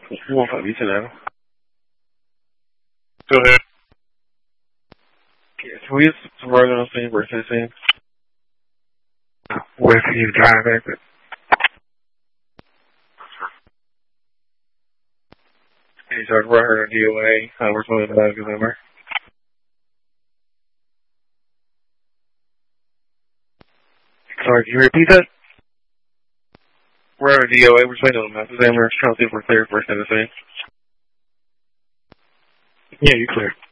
159. Go ahead. Yeah, can we use Suburban on scene versus scene? With you driving. Hey, George, we're here on DOA. We're swimming the November. Sorry, can you repeat that? We're on DOA. We're swimming on the November. Trying to see if we're clear for Tennessee. Yeah, you're clear.